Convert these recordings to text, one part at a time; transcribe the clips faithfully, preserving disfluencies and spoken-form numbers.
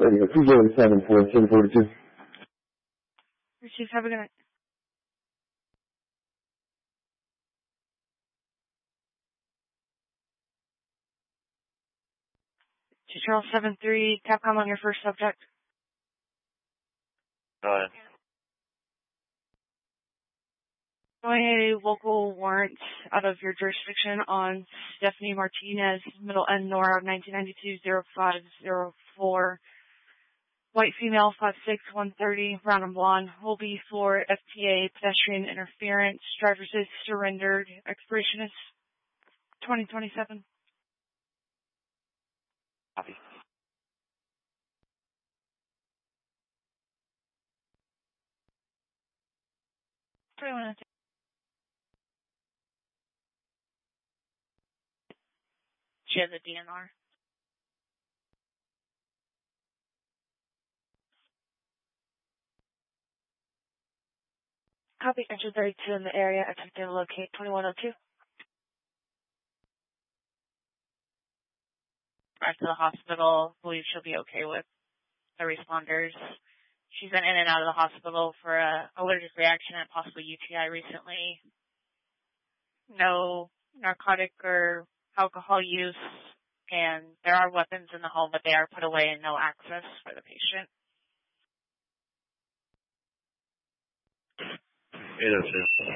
Radio two zero seven four seven forty-two. Chief, have a good night. Two Charles seven three, Capcom on your first subject. Go ahead. Showing a local warrant out of your jurisdiction on Stephanie Martinez, middle end Nora, nineteen ninety-two oh five oh four. White female, five six, one thirty, brown and blonde. Will be for F T A pedestrian interference. Driver's is surrendered. Expiration is twenty twenty-seven. Copy. twenty-one. She has a D N R. Copy. Engine thirty-two in the area. Attempting to locate twenty-one oh two. Back to the hospital. Believe she'll be okay with the responders. She's been in and out of the hospital for a allergic reaction and possibly U T I recently. No narcotic or alcohol use, and there are weapons in the home, but they are put away and no access for the patient. eight oh two.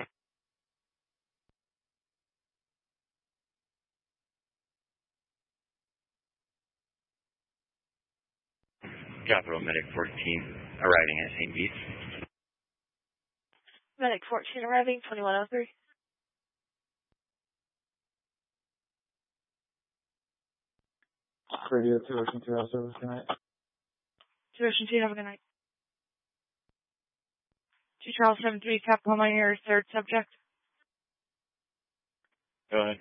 Capital Medic fourteen, arriving at Saint Beats. Medic fourteen arriving, twenty-one oh three. Radio two Ocean two house service, good night. two Ocean two, have a good night. two Charles seven three, Capcom on your third subject. Go ahead.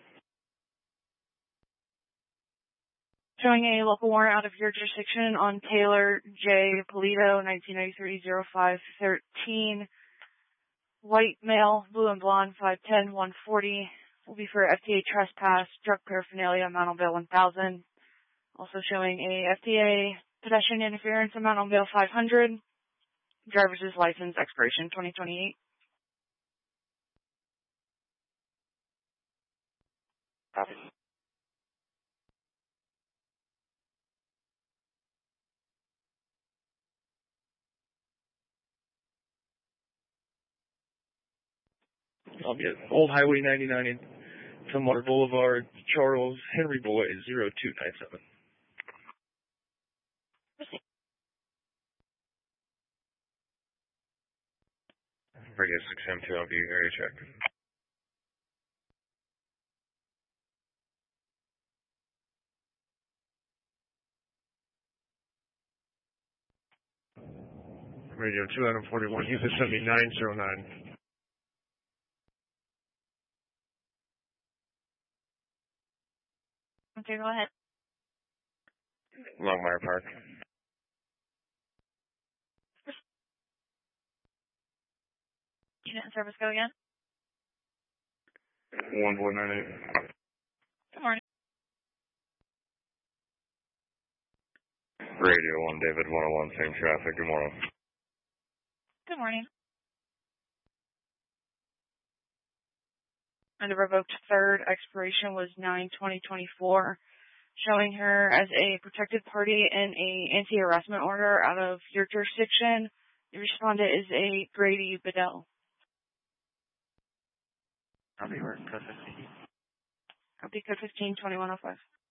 Showing a local warrant out of your jurisdiction on Taylor J. Polito, nineteen ninety-three oh five thirteen. White male, blue and blonde, five ten, one forty. Will be for F T A trespass, drug paraphernalia, amount on bail one thousand. Also showing a F T A pedestrian interference, amount on bail five hundred. Driver's license, expiration twenty twenty-eight. Copy. I'll get Old Highway ninety-nine in Tumwater Boulevard, Charles, Henry Boy, zero two nine seven. Radio six M two, I'll be area check. Radio two out of forty-one, unit seventy-nine oh nine. Okay, go ahead. Longmire Park. Unit and service, go again. one four nine eight. Good morning. Radio one, David one oh one, same traffic, good morning. Good morning. And the revoked third expiration was nine twenty twenty-four, showing her as a protected party in a anti-harassment order out of your jurisdiction. The respondent is a Grady Bedell. Copy, we're code fifteen. Copy code fifteen, twenty-one oh five.